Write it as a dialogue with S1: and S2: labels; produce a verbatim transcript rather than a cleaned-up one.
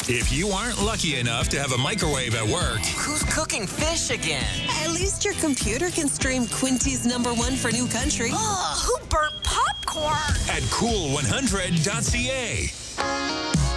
S1: If you aren't lucky enough to have a microwave at work,
S2: Who's cooking fish again?
S3: At least your computer can stream Quincy's number one for new country.
S4: Oh, who burnt popcorn?
S1: at cool one hundred dot c a.